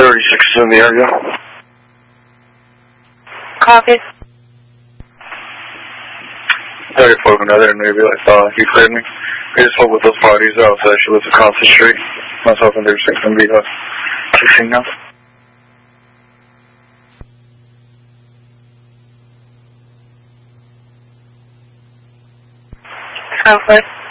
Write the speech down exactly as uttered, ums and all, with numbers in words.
thirty-six is in the area. Copy. thirty-four, another interview. I thought you cleared me. I just spoke with those parties out, so she lives across the street. Myself and they're going to be uh, kissing now. Sounds good.